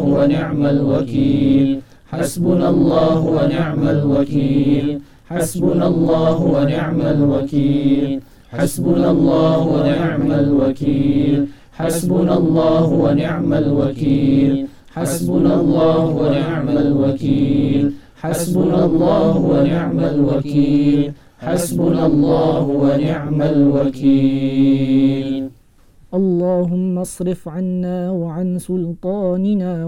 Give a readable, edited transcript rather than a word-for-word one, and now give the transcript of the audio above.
ونعم الوكيل حسبنا الله ونعم الوكيل حسبنا الله ونعم الوكيل حسبنا الله ونعم الوكيل حسبنا الله ونعم الوكيل حسبنا الله ونعم الوكيل حسبنا الله ونعم الوكيل حسبنا الله ونعم الوكيل اللهم اصرف عنا وعن سلطاننا